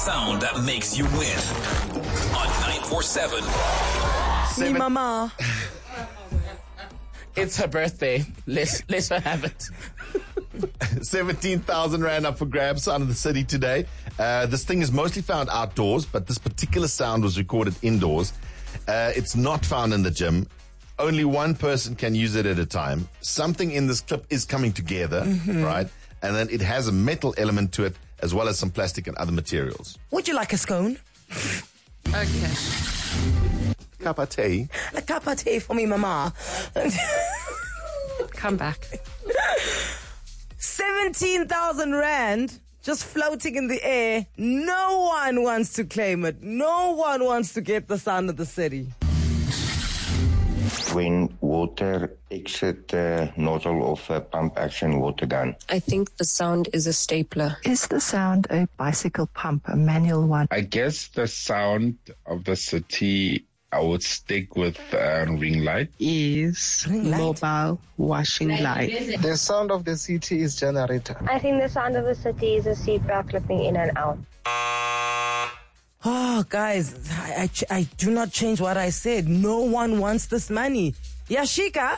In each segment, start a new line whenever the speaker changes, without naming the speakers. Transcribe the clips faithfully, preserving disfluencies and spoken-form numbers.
Sound that makes you win on nine four seven.
Me mama.
It's her birthday. Let, let her have it.
seventeen thousand rand up for grabs, Sound of the City today. Uh, this thing is mostly found outdoors, but this particular sound was recorded indoors. Uh, it's not found in the gym. Only one person can use it at a time. Something in this clip is coming together, mm-hmm. right? And then it has a metal element to it, as well as some plastic and other materials.
Would you like a scone?
Okay.
Cup of tea.
A cup of tea for me, mama.
Come back.
seventeen thousand rand just floating in the air. No one wants to claim it. No one wants to get the Sound of the City.
When water exit the nozzle of a pump action water gun.
I think the sound is a stapler.
Is the sound a bicycle pump, a manual one?
I guess the Sound of the City, I would stick with uh, ring light.
Is
ring light.
Mobile washing light.
The Sound of the City is generator.
I think the Sound of the City is a seatbelt clipping in and out.
Oh, guys, I, I, I do not change what I said. No one wants this money. Yashika?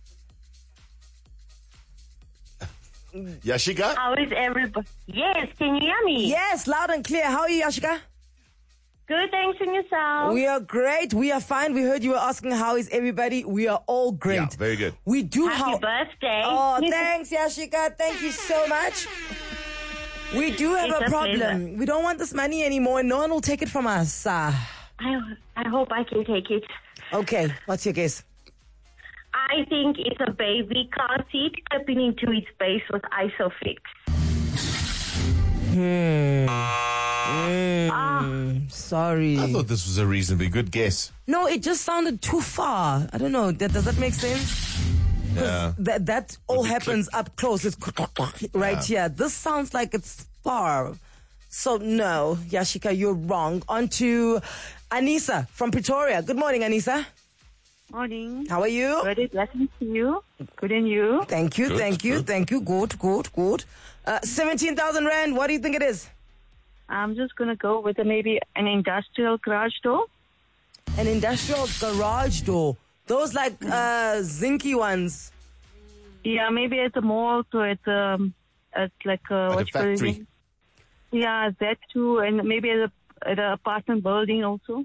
Yashika?
How is everybody? Yes, can you hear me?
Yes, loud and clear. How are you, Yashika?
Good, thanks, and yourself?
We are great. We are fine. We heard you were asking how is everybody. We are all great.
Yeah, very good.
We do
Happy
how-
birthday.
Oh, thanks, Yashika. Thank you so much. We do have
It's
a
a
problem.
pleasure.
We don't want this money anymore. No one will take it from us. Uh,
I, I hope I can take it.
okay, what's your guess?
I think it's a baby car seat clipping into its base with Isofix.
Hmm. Mm,
Ah.
Sorry.
I thought this was a reasonably good guess.
No, it just sounded too far. I don't know. That, does that make sense?
Yeah.
That that all
the
happens up close. It's right
Yeah.
here. This sounds like it's far. So no, Yashika, you're wrong. On to Anisa from Pretoria. Good morning, Anisa.
Morning.
How are you?
Good, blessings to you. Good, and you?
Thank you,
Good,
thank you,
good.
thank you. Good, good, good. Uh, seventeen thousand rand. What do you think it is?
I'm just going to go with a, maybe an industrial garage door.
An industrial garage door. Those like uh, zinky ones.
Yeah, maybe at the mall, so it's, um, it's like a,
At a
what you call it?
factory.
Yeah, that too, and maybe at a at an apartment building also.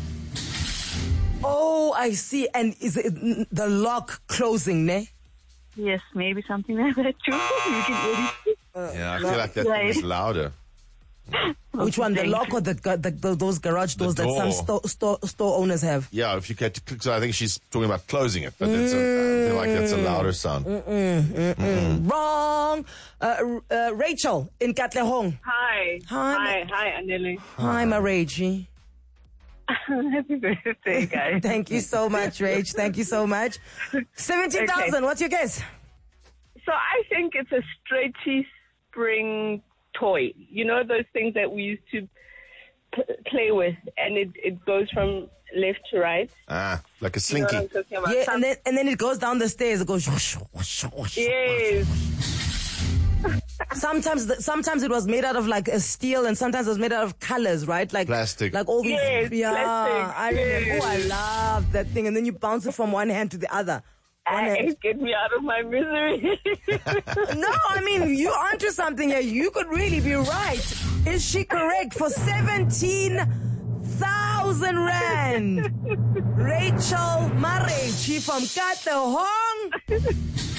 Oh, I see. And is it the lock closing, ne?
Yes, maybe something like that too. You can edit.
Uh,
Yeah, I feel like that thing is louder.
Which one, the lock or the, the, the those garage doors that some
door.
store, store store owners have?
Yeah, if you get to click, so I think she's talking about closing it, but it's a, I feel like that's a louder sound.
Mm-mm, mm-mm. Wrong. Uh, uh, Rachel in Katlehong.
Hi.
Hi.
Hi, hi, Anili.
Hi, my Rachie.
Happy birthday, guys.
Thank you so much, Rach. Thank you so much. seventeen thousand.
Okay.
What's your guess?
So I think it's a stretchy spring toy. You know those things that we used to p- play with, and it, it goes from left to right.
Ah, like a
You know
slinky.
what I'm talking about?
Yeah,
Some-
and then and then it goes down the stairs. It goes. Whoosh, whoosh, whoosh.
yes.
Sometimes, the, sometimes it was made out of like a steel, and sometimes it was made out of colors, right? Like
Plastic.
like all these.
Yes,
yeah,
plastic,
I remember.
yes.
Oh, I love that thing, and then you bounce it from one hand to the other. One hand.
It get me out of my misery.
No, I mean, you onto something here. You could really be right. Is she correct for seventeen thousand rand? Rachel Marechi from Katlehong.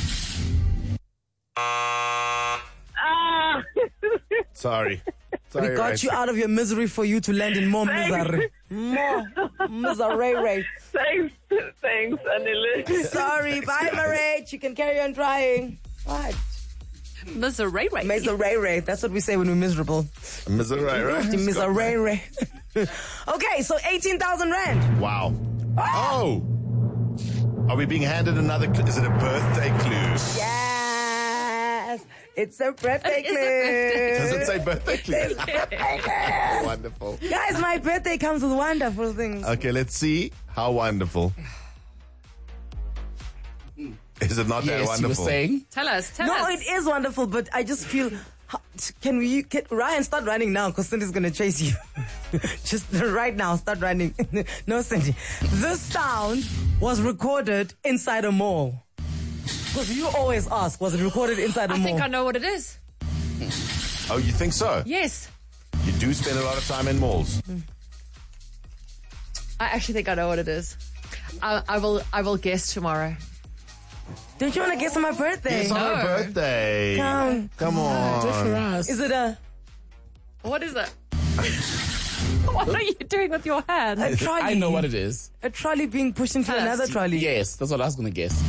Ah.
Sorry. Sorry,
We got
Rach.
you out of your misery for you to land in more misery. More misery.
Thanks, thanks, Anili.
Sorry, bye, Marech. You can carry on trying. What?
Misery.
Misery. That's what we say when we're miserable.
Misery, right?
Misery. Okay, so eighteen thousand rand.
Wow. Oh! Are we being handed another clue? Is it a birthday clue?
Yes. It's a birthday
It is a
Does
clue.
it say birthday clue? Wonderful.
Guys, my birthday comes with wonderful things.
Okay, let's see. How wonderful. Is it not that
Yes, you were
wonderful?
saying.
Tell us, tell
No,
us.
it is wonderful, but I just feel Can we, can, Ryan, start running now because Cindy's going to chase you. Just right now, start running. No, Cindy. This sound was recorded inside a mall. Because you always ask, was it recorded inside a
I
mall?
I think I know what it is.
Oh, you think so?
Yes.
You do spend a lot of time in malls.
I actually think I know what it is. I, I will I will guess tomorrow.
Don't you want to guess on my birthday?
It's on
No.
her birthday.
Come,
Come on.
Good for us.
Is it a,
What is it? What are you doing with your hand?
a trolley?
I know what it is.
A trolley being pushed into
Tell us.
another trolley.
Yes, that's what I was going to guess.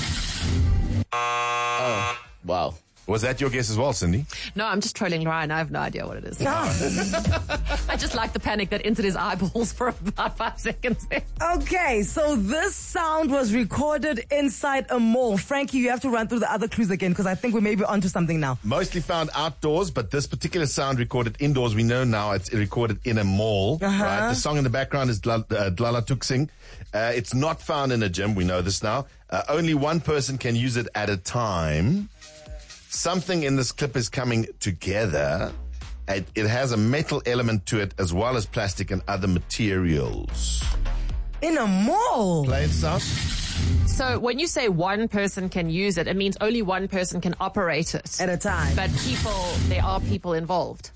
Oh, wow.
Was that your guess as well, Cindy?
No, I'm just trolling Ryan. I have no idea what it is.
No.
I just like the panic that entered his eyeballs for about five seconds there.
Okay, so this sound was recorded inside a mall. Frankie, you have to run through the other clues again because I think we may be onto something now.
Mostly found outdoors, but this particular sound recorded indoors. We know now it's recorded in a mall.
Uh-huh.
Right? The song in the background is Dlala, uh, Dlala Tuksing. Uh, it's not found in a gym. We know this now. Uh, only one person can use it at a time. Something in this clip is coming together. It, it has a metal element to it as well as plastic and other materials.
In a mall?
Play it, sound.
So when you say one person can use it, it means only one person can operate it.
At a time.
But people, there are people involved.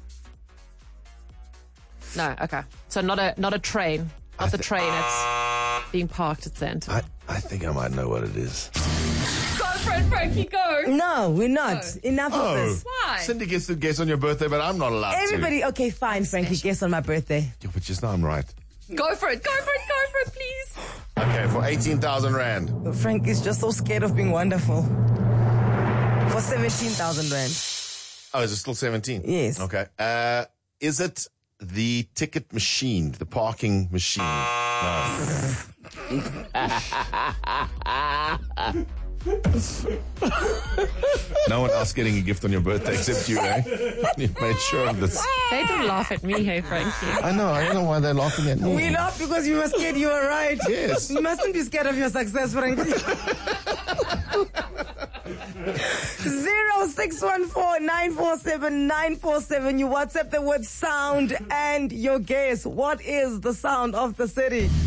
No, okay. So not a not a train. Not the train, it's being parked at Santa.
I, I think I might know what it is.
Go for it, Frankie, go.
No, we're not.
No.
Enough of this.
Why?
Cindy gets to guess on your birthday, but I'm not allowed
Everybody, okay, fine, Frankie, guess on my birthday.
to. Yeah, but just now I'm right.
Go for it, go for it, go for it, please.
Okay, for eighteen thousand rand.
Frank is just so scared of being wonderful. For seventeen thousand rand.
Oh, is it still seventeen?
Yes.
Okay. Uh, is it the ticket machine, the parking machine? No. No one else getting a gift on your birthday except you, eh? You made sure of this.
They don't laugh at me, hey, Frankie.
I know. I don't know why they're laughing at me.
We laugh because you were scared you were right.
Yes.
You mustn't be scared of your success, Frankie. Zero six one four nine four seven nine four seven. You WhatsApp the word sound and your guess. What is the sound of the city?